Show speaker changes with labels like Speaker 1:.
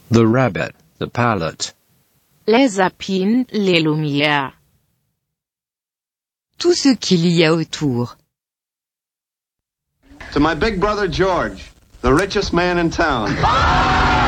Speaker 1: The rabbit, the palette.
Speaker 2: Les épines, les lumières.
Speaker 3: Tout ce qu'il y a autour.
Speaker 4: To my big brother George, the richest man in town.